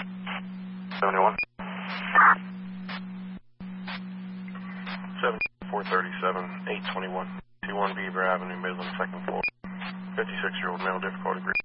71. 7437, 821, 21 Beaver Avenue, Midland, second floor. 56-year-old male, difficulty degree.